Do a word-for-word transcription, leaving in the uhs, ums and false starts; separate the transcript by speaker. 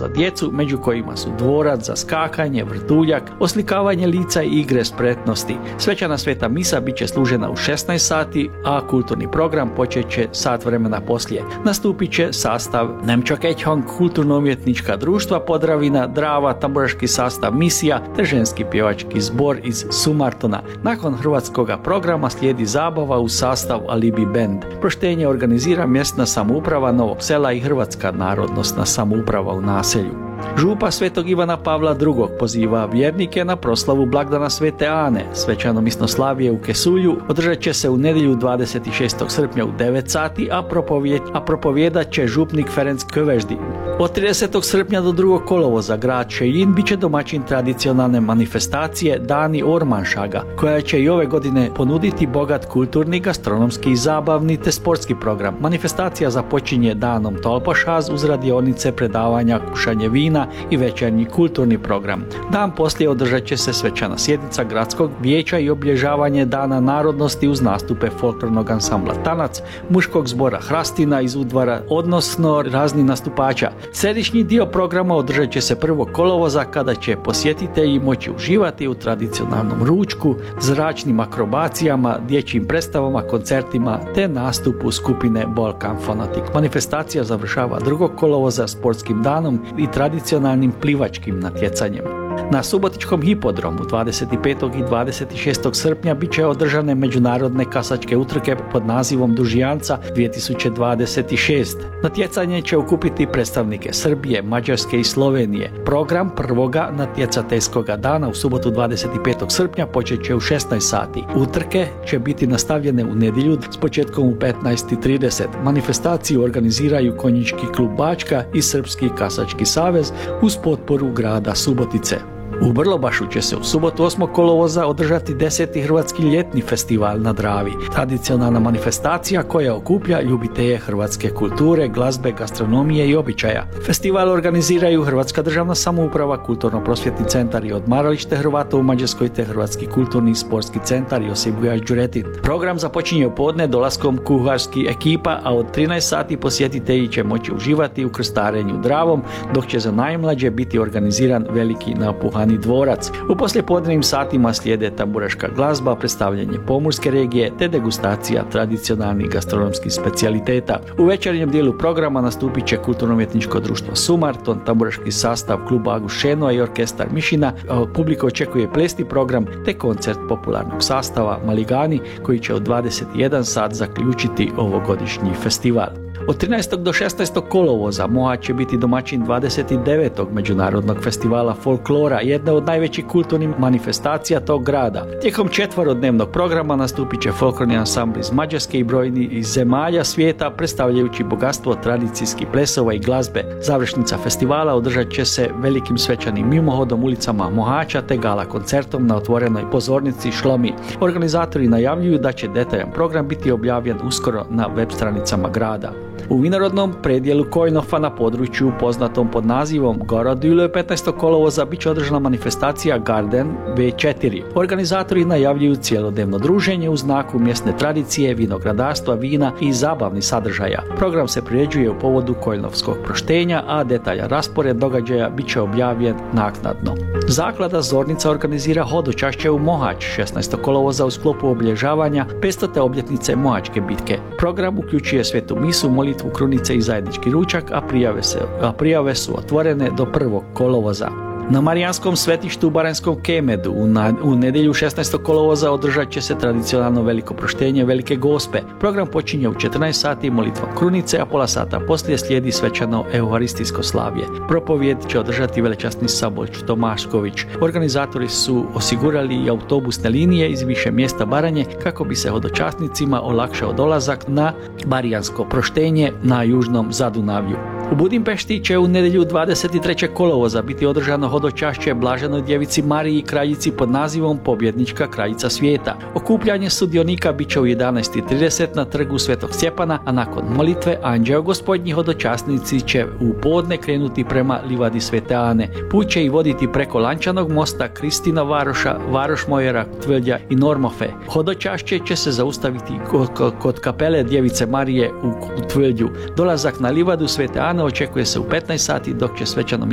Speaker 1: za djecu, među kojima su dvorac za skakanje, vrtuljak, oslikavanje lica i igre spretnosti. Svečana sveta misa bit će služena u šesnaest sati, a kulturni program počet će sat vremena poslije. Nastupit će sastav Nemčok-Ećhong kulturno-umjetnička društva Podravina, Drava, tamburaški sastav Misija te ženski pjevački zbor iz Sumartona. Nakon hrvatskog programa slijedi zabava u sastav Alibi Band. Proštenje organizira mjesna samouprava Novog Sela i Hrvatska narodnosna samouprava u naselju. Župa Svetog Ivana Pavla drugog poziva vjernike na proslavu blagdana Svete Ane. Svečano misnoslavije u Kesulju održat će se u nedjelju dvadeset šestog srpnja u devet sati, a, propovjed, a propovjedat će župnik Ferenc Köveždi. Od tridesetog srpnja do drugog kolovoza grad Šejin bit će domaćin tradicionalne manifestacije Dani Ormanšaga, koja će i ove godine ponuditi bogat kulturni, gastronomski i zabavni te sportski program. Manifestacija započinje danom Tolpošaz uz radionice, predavanja, kušanje vina i večernji kulturni program. Dan poslije održat će se svečana sjednica gradskog vijeća i obilježavanje Dana narodnosti uz nastupe folklornog ansambla Tanac, muškog zbora Hrastina iz Udvara, odnosno razni nastupača. Središnji dio programa održat će se prvog kolovoza kada će posjetitelji moći uživati u tradicionalnom ručku, zračnim akrobacijama, dječjim predstavama, koncertima te nastupu skupine Balkan Fanatic. Manifestacija završava drugog kolovoza sportskim danom i tradicionalnim plivačkim natjecanjem. Na Subotičkom hipodromu dvadeset petog i dvadeset šestog srpnja bit će održane međunarodne kasačke utrke pod nazivom Dužijanca dvije tisuće dvadeset šest. Natjecanje će okupiti predstavnike Srbije, Mađarske i Slovenije. Program prvoga natjecateljskoga dana u subotu dvadeset petog srpnja počet će u šesnaest sati. Utrke će biti nastavljene u nedjelju s početkom u petnaest i trideset. Manifestaciju organiziraju Konjički klub Bačka i Srpski kasački savez uz potporu grada Subotice. U Brlobašu će se u subotu osmog kolovoza održati deseti Hrvatski ljetni festival na Dravi. Tradicionalna manifestacija koja okuplja ljubitelje hrvatske kulture, glazbe, gastronomije i običaja. Festival organiziraju Hrvatska državna samouprava, Kulturno-prosvjetni centar i odmaralište Hrvata u Mađarskoj te Hrvatski kulturni i sportski centar Josip Gujaš Đuretin. Program započinje u podne dolaskom kuharskih ekipa, a od trinaest sati posjetitelji će moći uživati u krstarenju Dravom, dok će za najmlađe biti organiziran veliki napuhani dvorac. U poslijepodnevnim satima slijede tamburaška glazba, predstavljanje pomorske regije te degustacija tradicionalnih gastronomskih specijaliteta. U večernjem dijelu programa nastupit će kulturno-umjetničko društvo Sumarton, tamburaški sastav kluba Agušeno i orkestar Mišina. Publika očekuje plesni program te koncert popularnog sastava Maligani koji će od dvadeset jedan sat zaključiti ovogodišnji festival. Od trinaestog do šesnaestog kolovoza Mohač će biti domaćin dvadeset devetog međunarodnog festivala folklora, jedna od najvećih kulturnih manifestacija tog grada. Tijekom četverodnevnog programa nastupit će folklorni ansambl iz Mađarske i brojni iz zemalja svijeta, predstavljajući bogatstvo tradicijskih plesova i glazbe. Završnica festivala održat će se velikim svečanim mimohodom ulicama Mohača te gala koncertom na otvorenoj pozornici Šlomi. Organizatori najavljuju da će detaljan program biti objavljen uskoro na web stranicama grada. U vinorodnom predjelu Kojnofa na području poznatom pod nazivom Gorodule petnaestog kolovoza bit će održana manifestacija Garden ve četiri. Organizatori najavljuju cjelodnevno druženje u znaku mjesne tradicije, vinogradarstva, vina i zabavnih sadržaja. Program se priređuje u povodu Kojnovskog proštenja, a detaljan raspored događaja bit će objavljen naknadno. Zaklada Zornica organizira hodočašće u Mohač šesnaestog kolovoza u sklopu obilježavanja petstote obljetnice Mohačke bitke. Program uključuje svetu misu, molitvu krunice i zajednički ručak, a prijave, se, a prijave su otvorene do prvog kolovoza. Na Marijanskom svetištu u Baranjskom Kemedu u, na, u nedjelju šesnaestog kolovoza održat će se tradicionalno veliko proštenje Velike Gospe. Program počinje u četrnaest sati molitvom krunice, a pola sata poslije slijedi svečano euharistijsko slavlje. Propovjed će održati velečasni Sabolj Tomašković. Organizatori su osigurali i autobusne linije iz više mjesta Baranje kako bi se hodočasnicima olakšao dolazak na Marijansko proštenje na južnom Zadunavlju. U Budimpešti će u nedjelju dvadeset trećeg kolovoza biti održano hodočašće Blaženoj djevici Mariji kraljici pod nazivom Pobjednička kraljica svijeta. Okupljanje sudionika bit će u jedanaest i trideset na trgu Svetog Stjepana, a nakon molitve Anđeo Gospodnji hodočasnici će u podne krenuti prema livadi Svete Ane. Put će i voditi preko Lančanog mosta, Kristina Varoša, Varošmojera, Tvrđa i Normofe. Hodočašće će se zaustaviti kod, kod kapele Djevice Marije u Tvrđu. Dolazak na livadu Svete Ane očekuje se u petnaest sati, dok će svečano